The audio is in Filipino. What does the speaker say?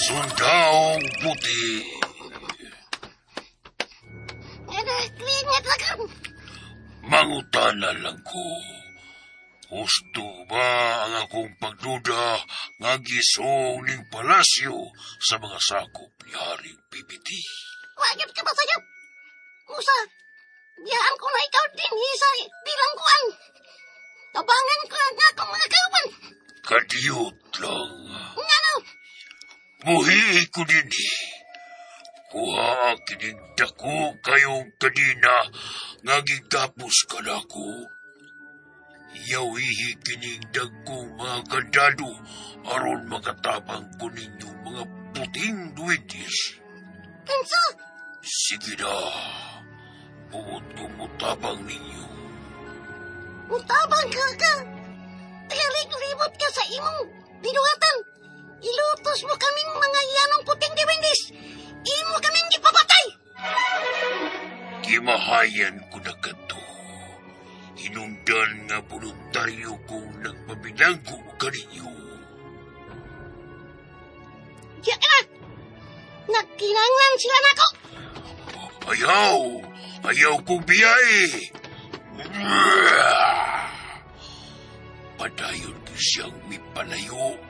Sundaong puti. Klingat lang. Mangutana lang ko. Gusto ba ang akong pagduda nga gisong ning palasyo sa mga sakop ni Haring Pipiti? Wagit ka ba sa'yo? Musa, biyaan ko na ikaw din sa bilangguan. Tabangan ko nga akong mga kauban. Kadiyot lang. Ngano? Muhi ko din Kuha kining dako kayong kadina nga gigapos ka nako. Yawihi kining dagkong mga kandado aron makatabang ko ninyong mga puting duwitis. Kansa? Sige na, buot kong mutabang ninyo. Mutabang ka. Libot ka sa imong binuhatan. Ilutos mo kaming mga yanong puting duwitis. Imo kaming gipapatay. Gimahayan ko na kato. Hinungdan nga voluntaryo kong nagpabilanggo kaninyo. Diya ka na! Nagkinanglan sila nako! Ayaw kong biyahe. Padayon ko siyang mipalayo.